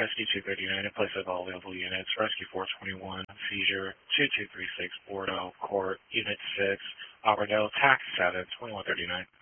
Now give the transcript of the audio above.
Rescue 239 in place of all available units. Rescue 421, seizure 2236, Bordeaux, Court, Unit 6, Auburndale, Tax 7, 2139.